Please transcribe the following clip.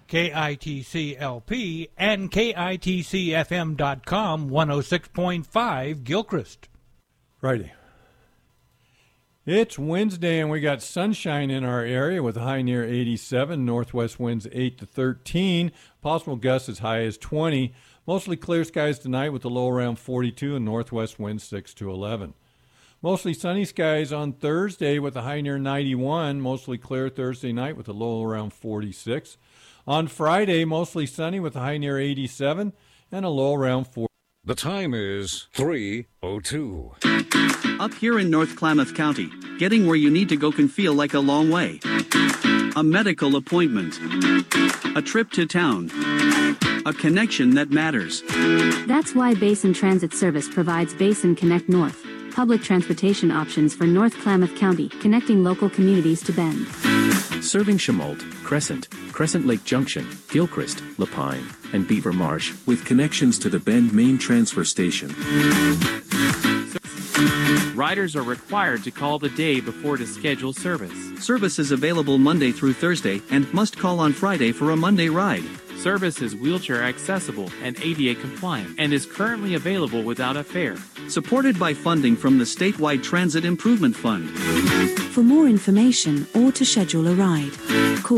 KITC-LP and KITCFM.com 106.5 Gilchrist. Righty. It's Wednesday, and we got sunshine in our area with a high near 87, northwest winds 8 to 13, possible gusts as high as 20. Mostly clear skies tonight with a low around 42 and northwest winds 6 to 11. Mostly sunny skies on Thursday with a high near 91, mostly clear Thursday night with a low around 46. On Friday, mostly sunny with a high near 87 and a low around 40. The time is 3:02. Up here in North Klamath County, getting where you need to go can feel like a long way. A medical appointment, a trip to town, a connection that matters. That's why Basin Transit Service provides Basin Connect North, public transportation options for North Klamath County, connecting local communities to Bend. Serving Chemolt, Crescent, Crescent Lake Junction, Gilchrist, Lapine, and Beaver Marsh, with connections to the Bend main transfer station. Riders are required to call the day before to schedule service. Service is available Monday through Thursday and must call on Friday for a Monday ride. Service is wheelchair accessible and ADA compliant and is currently available without a fare. Supported by funding from the Statewide Transit Improvement Fund. For more information or to schedule a ride, call